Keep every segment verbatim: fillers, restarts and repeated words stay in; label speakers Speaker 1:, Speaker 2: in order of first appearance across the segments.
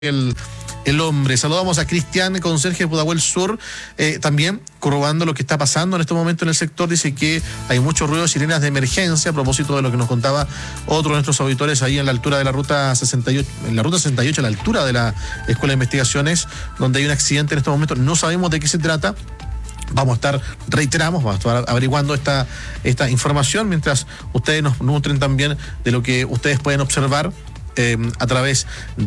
Speaker 1: El, el hombre. Saludamos a Cristian, conserje de Pudahuel Sur, eh, también corroborando lo que está pasando en este momento en el sector. Dice que hay mucho ruido de sirenas de emergencia a propósito de lo que nos contaba otro de nuestros auditores ahí en la altura de la ruta sesenta y ocho, en la ruta sesenta y ocho, a la altura de la Escuela de Investigaciones, donde hay un accidente en este momento. No sabemos de qué se trata. Vamos a estar, reiteramos, vamos a estar averiguando esta, esta información mientras ustedes nos nutren también de lo que ustedes pueden observar Eh, a través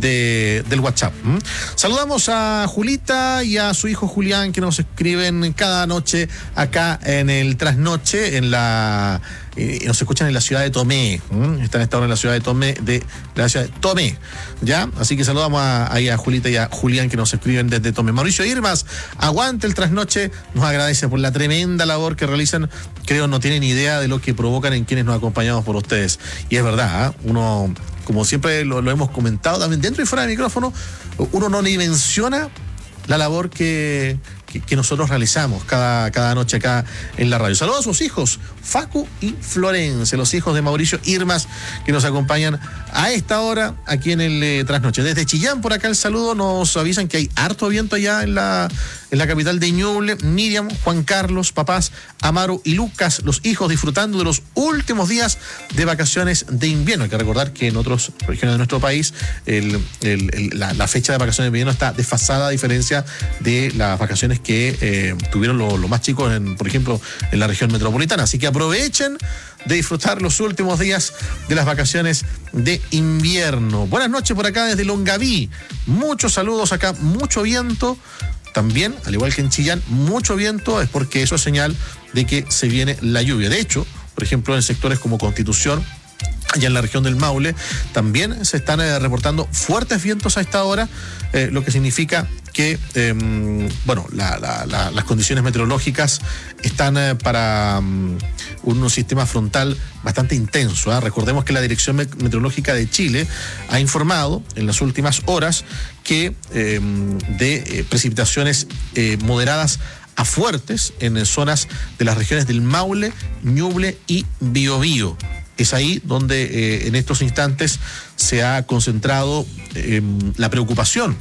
Speaker 1: de, del WhatsApp. ¿Mm? Saludamos a Julita y a su hijo Julián, que nos escriben cada noche acá en el Trasnoche, en la eh, nos escuchan en la ciudad de Tomé. ¿Mm? Están esta hora en la ciudad de Tomé, de, de la ciudad de Tomé, ¿ya? Así que saludamos a, ahí a Julita y a Julián, que nos escriben desde Tomé. Mauricio Irmas, aguante el Trasnoche, nos agradece por la tremenda labor que realizan. Creo no tienen idea de lo que provocan en quienes nos acompañamos por ustedes. Y es verdad, ¿eh? Uno, como siempre lo, lo hemos comentado también dentro y fuera del micrófono, uno no dimensiona la labor que, que, que nosotros realizamos cada, cada noche acá en la radio. Saludos a sus hijos, Facu y Florencia, los hijos de Mauricio Irmas, que nos acompañan a esta hora aquí en el eh, Trasnoche. Desde Chillán, por acá el saludo, nos avisan que hay harto viento allá en la, en la capital de Ñuble. Miriam, Juan Carlos, papás, Amaro y Lucas, los hijos, disfrutando de los últimos días de vacaciones de invierno. Hay que recordar que en otras regiones de nuestro país el, el, el, la, la fecha de vacaciones de invierno está desfasada, a diferencia de las vacaciones que eh, tuvieron los lo más chicos, en, por ejemplo, en la región metropolitana. Así que aprovechen de disfrutar los últimos días de las vacaciones de invierno. Buenas noches por acá desde Longaví. Muchos saludos acá, mucho viento. También, al igual que en Chillán, mucho viento, es porque eso es señal de que se viene la lluvia. De hecho, por ejemplo, en sectores como Constitución, allá en la región del Maule, también se están eh, reportando fuertes vientos a esta hora, eh, lo que significa que, eh, bueno, la, la, la, las condiciones meteorológicas están eh, para um, un sistema frontal bastante intenso. ¿eh? Recordemos que la Dirección Meteorológica de Chile ha informado en las últimas horas que eh, de eh, precipitaciones eh, moderadas a fuertes en zonas de las regiones del Maule, Ñuble y Biobío. Es ahí donde eh, en estos instantes se ha concentrado eh, la preocupación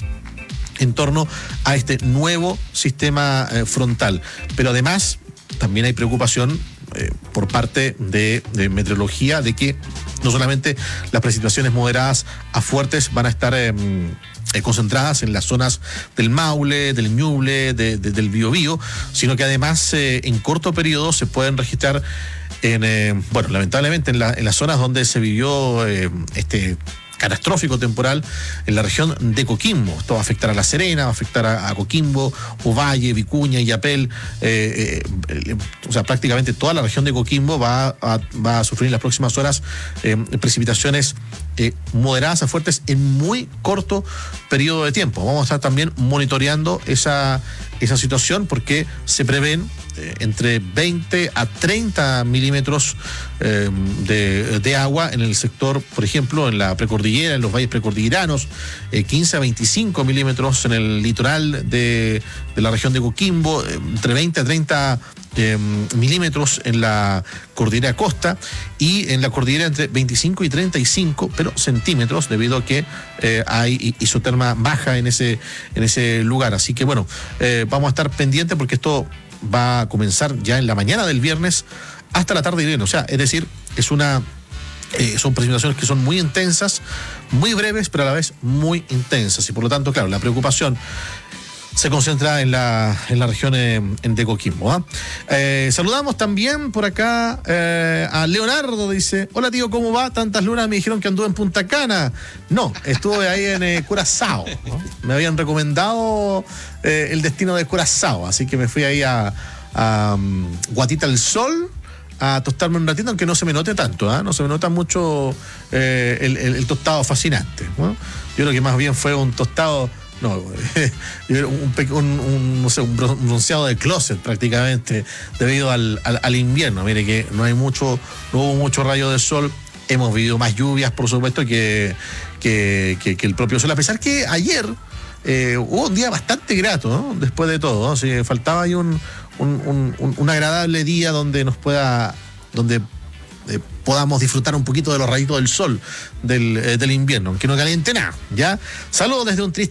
Speaker 1: en torno a este nuevo sistema eh, frontal. Pero además también hay preocupación eh, por parte de, de meteorología de que no solamente las precipitaciones moderadas a fuertes van a estar eh, eh, concentradas en las zonas del Maule, del Ñuble, de, de, del Biobío, sino que además eh, en corto periodo se pueden registrar en, eh, bueno, lamentablemente en, la, en las zonas donde se vivió eh, este catastrófico temporal en la región de Coquimbo. Esto va a afectar a La Serena, va a afectar a, a Coquimbo, Ovalle, Vicuña, Illapel, eh, eh, o sea, prácticamente toda la región de Coquimbo va a, va a sufrir en las próximas horas eh, precipitaciones eh, moderadas a fuertes en muy corto periodo de tiempo. Vamos a estar también monitoreando esa, esa situación porque se prevén eh, entre veinte a treinta milímetros eh, de, de agua en el sector, por ejemplo, en la precordillera, en los valles precordilleranos, eh, quince a veinticinco milímetros en el litoral de, de la región de Coquimbo, eh, entre veinte a treinta eh, milímetros en la cordillera Costa y en la cordillera entre veinticinco y treinta y cinco pero centímetros, debido a que eh, hay isoterma baja en ese, en ese lugar. Así que bueno, eh, vamos a estar pendientes porque esto va a comenzar ya en la mañana del viernes hasta la tarde del viernes. O sea, es decir, es una eh, son precipitaciones que son muy intensas, muy breves, pero a la vez muy intensas. Y por lo tanto, claro, la preocupación se concentra en la, en la región eh, de Coquimbo. ¿eh? Eh, saludamos también por acá eh, a Leonardo, dice: hola tío, ¿cómo va? Tantas lunas me dijeron que anduve en Punta Cana. No, estuve ahí en eh, Curazao, ¿no? Me habían recomendado eh, el destino de Curazao, así que me fui ahí a, a um, Guatita al Sol a tostarme un ratito, aunque no se me note tanto, ¿eh? No se me nota mucho eh, el, el, el tostado fascinante, ¿no? Yo creo que más bien fue un tostado, no, un, un, un, no sé, un bronceado de closet prácticamente, debido al, al, al invierno. Mire que no hay mucho, no hubo mucho rayo de sol, hemos vivido más lluvias, por supuesto, que, que, que, que el propio sol, a pesar que ayer eh, hubo un día bastante grato, ¿no? Después de todo, ¿no? Si faltaba ahí un, un, un, un agradable día donde nos pueda, donde eh, podamos disfrutar un poquito de los rayitos del sol del, eh, del invierno, aunque no caliente nada, ¿ya? Saludos desde un triste